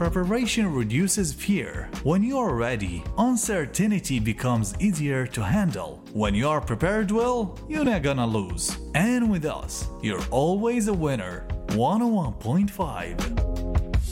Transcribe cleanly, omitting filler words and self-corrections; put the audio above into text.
Preparation reduces fear. When you are ready, uncertainty becomes easier to handle. When you are prepared well, you're not gonna lose. And with us, you're always a winner. 101.5